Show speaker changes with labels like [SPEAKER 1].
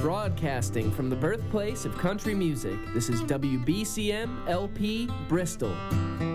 [SPEAKER 1] Broadcasting from the birthplace of country music, this is WBCM LP Bristol.